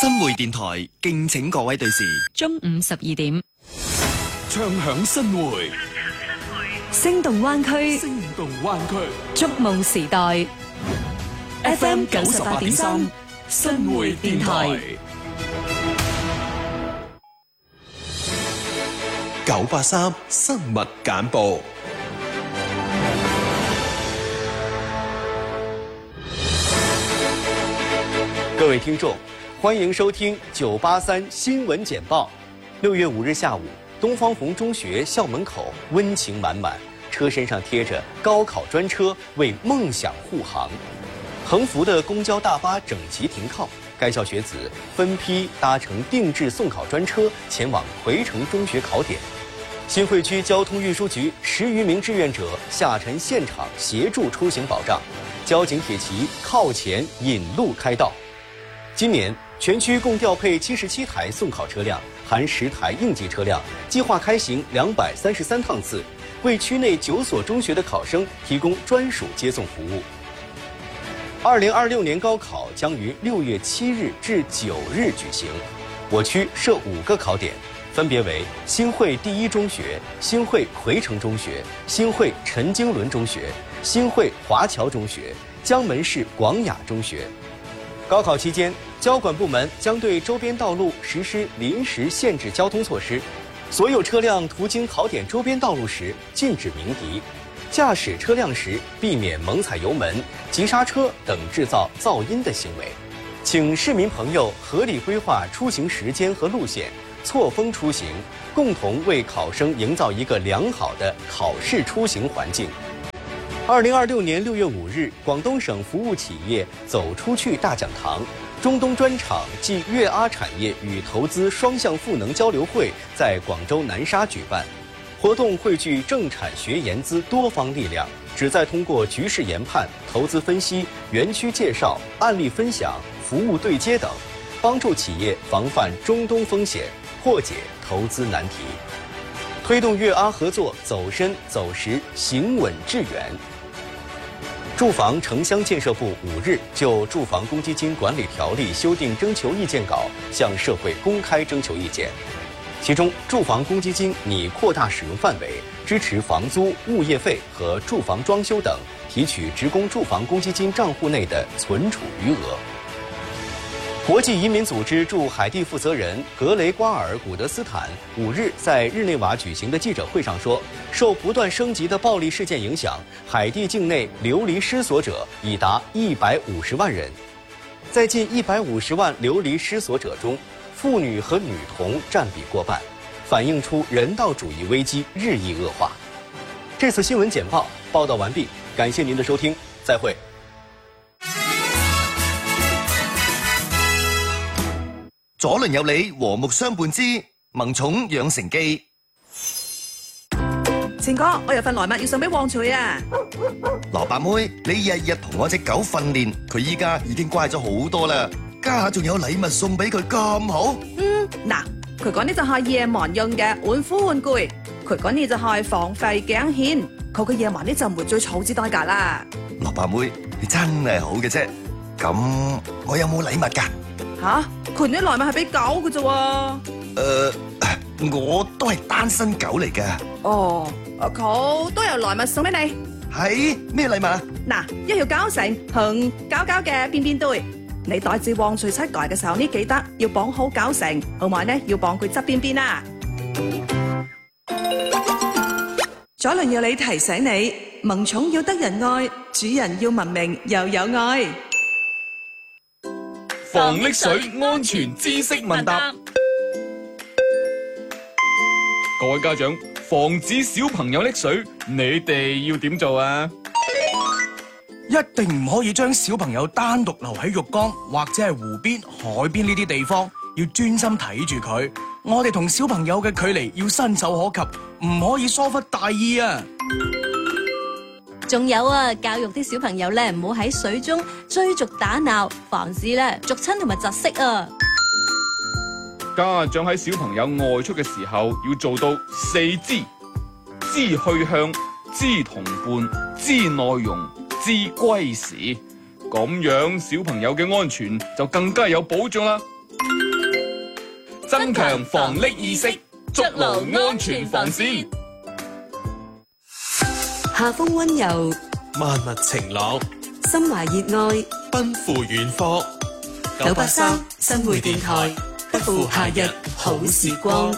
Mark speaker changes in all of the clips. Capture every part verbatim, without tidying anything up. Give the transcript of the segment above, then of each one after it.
Speaker 1: 新會電台敬請各位對視。
Speaker 2: 中午十二點，
Speaker 3: 唱響新會，
Speaker 2: 聲動灣區，
Speaker 3: 聲動灣區，
Speaker 2: 觸夢時代。F M 九十八點三，
Speaker 3: 新會電台。
Speaker 4: 九八三新聞簡報。
Speaker 5: 各位聽眾，歡迎收聽九八三新聞簡報。六月五日下午，東方紅中學校門口溫情滿滿，車身上貼着高考專車為夢想護航。橫幅的公交大巴整齊停靠，該校學子分批搭乘定制送考專車前往葵城中學考點。新會區交通運輸局十餘名志願者下沉現場協助出行保障，交警鐵騎靠前引路開道。今年全區共調配七十七台送考車輛，含十台應急車輛，計劃開行兩百三十三趟次，為區內九所中學的考生提供專屬接送服務。二零二六年高考將於六月七日至九日舉行，我區設五個考點，分別為新會第一中學、新會葵城中學、新會陳經綸中學、新會華僑中學、江門市廣雅中學。高考期間，交管部門將對周邊道路實施臨時限制交通措施，所有車輛途經考點周邊道路時禁止鳴笛，駕駛車輛時避免猛踩油門、急剎車等製造噪音的行為。請市民朋友合理規劃出行時間和路線，錯峰出行，共同為考生營造一個良好的考試出行環境。二零二六年六月五日，廣東省服務企業走出去大講堂中東專場暨粵阿產業與投資雙向賦能交流會在廣州南沙舉辦。活動匯聚政產學研資多方力量，旨在通過局勢研判、投資分析、園區介紹、案例分享、服務對接等，幫助企業防範中東風險，破解投資難題，推動粵阿合作走深走實、行穩致遠。住房城鄉建設部五日就住房公積金管理條例修訂徵求意見稿向社會公開徵求意見，其中住房公積金擬擴大使用範圍，支持房租、物業費和住房裝修等提取職工住房公積金賬戶內的存儲餘額。國際移民組織駐海地負責人格雷瓜爾·古德斯坦五日在日內瓦舉行的記者會上說，受不斷升級的暴力事件影響，海地境內流離失所者已達一百五十萬人。在近一百五十萬流離失所者中，婦女和女童佔比過半，反映出人道主義危機日益惡化。這次新聞簡報報道完畢，感謝您的收聽，再會。
Speaker 1: 左鄰右里和睦相伴之萌寵養成記。
Speaker 6: 前哥，我有份禮物要送俾旺財啊！
Speaker 1: 蘿蔔妹，你日日同我隻狗訓練，佢依家已經乖咗好多啦，家下仲有禮物送俾佢咁好。
Speaker 6: 嗯，嗱，佢講呢就係夜晚用嘅玩夫玩具，佢講呢就係防吠頸線，佢嘅夜晚呢就唔會再儲值代價啦。
Speaker 1: 蘿蔔妹，你真係好嘅啫。咁我有冇禮物㗎？
Speaker 6: 吓，佢啲禮物係俾狗嘅啫喎。
Speaker 1: 誒，我都係單身狗嚟㗎。
Speaker 6: 哦，佢都有禮物送俾你。
Speaker 1: 係咩禮物啊？
Speaker 6: 嗱，一條膠繩同膠膠嘅便便袋，你帶住旺財出街嘅時候呢，記得要綁好膠繩，同埋呢要綁佢側邊邊啊。
Speaker 7: 左鄰右里提醒你，萌寵要得人愛，主人要文明又有愛。
Speaker 3: 防溺水安全知識問答，各位家長，防止小朋友溺水，你哋要點做啊？
Speaker 8: 一定唔可以將小朋友單獨留喺浴缸或者係湖邊、海邊呢啲地方，要專心睇住佢。我哋同小朋友嘅距離要伸手可及，唔可以疏忽大意啊！
Speaker 9: 仲有啊，教育啲小朋友咧，唔好喺水中追逐打鬧，防止咧逐親同埋窒息啊！
Speaker 3: 家長喺小朋友外出嘅時候，要做到四知：知去向、知同伴、知內容、知歸時。咁樣小朋友嘅安全就更加有保障啦。 增強防溺意識，築牢安全防線。
Speaker 7: 夏風溫柔，
Speaker 4: 萬物晴朗，
Speaker 7: 心懷熱愛，
Speaker 4: 奔赴遠方。
Speaker 7: 九八三新會電台，不負夏日好時光。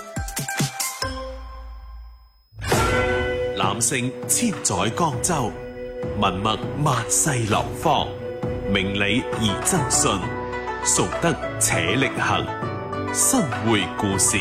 Speaker 4: 男性千載江州，文墨萬世流芳，明理而爭信，崇德且力行。新會故事，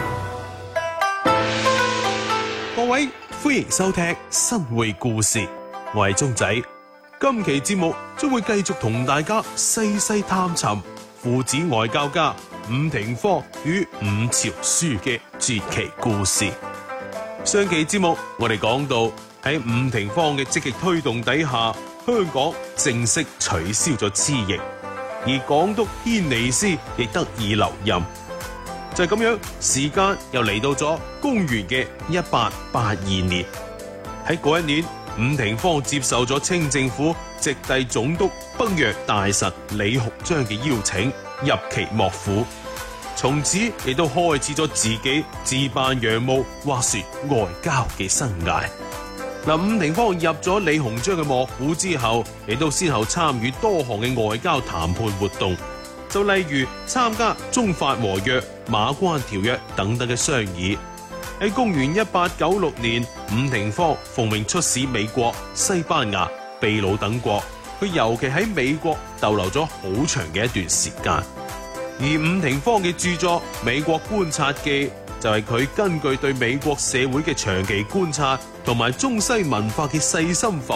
Speaker 4: 各位歡迎收聽新會故事，我係鐘仔。今期節目將會繼續同大家細細探尋父子外交家伍廷芳與伍朝樞嘅傳奇故事。上期節目我哋講到喺伍廷芳嘅積極推動底下，香港正式取消咗黐役，而港督軒尼詩亦得以留任。就係咁樣，時間又嚟到咗公元嘅一八八二年。喺嗰一年，伍廷芳接受咗清政府直隸總督北約大臣李鴻章嘅邀請，入其幕府，從此亦都開始咗自己自辦洋務或說外交嘅生涯。嗱，伍廷芳入咗李鴻章嘅幕府之後，亦都先後參與多項嘅外交談判活動。就例如參加中法和約、馬關條約等等嘅商議。喺公元一八九六年，伍廷芳奉命出使美國、西班牙、秘魯等國，佢尤其喺美國逗留咗好長嘅一段時間。而伍廷芳嘅著作《美國觀察記》就係佢根據對美國社會嘅長期觀察同埋中西文化嘅細心剖